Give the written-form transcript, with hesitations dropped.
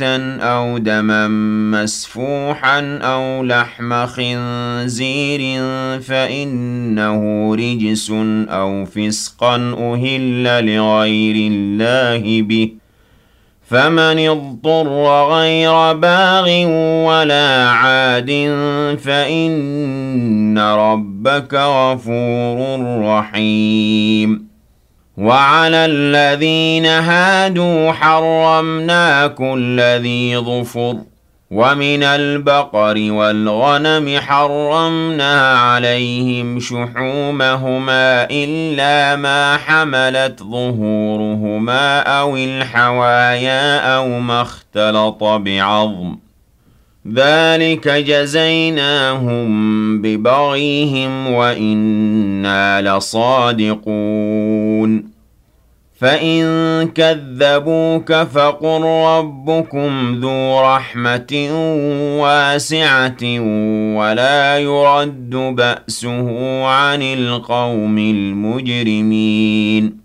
أو دما مسفوحا أو لحم خنزير فإنه رجس أو فسقا أهل لغير الله به فمن اضطر غير باغ ولا عاد فإن ربك غفور رحيم وعلى الذين هادوا حرمنا كل ذي ظفر ومن البقر والغنم حرمنا عليهم شحومهما إلا ما حملت ظهورهما أو الحوايا أو ما اختلط بعظم ذلك جزيناهم ببغيهم وإنا لصادقون فإن كذبوك فقل ربكم ذو رحمة واسعة ولا يرد بأسه عن القوم المجرمين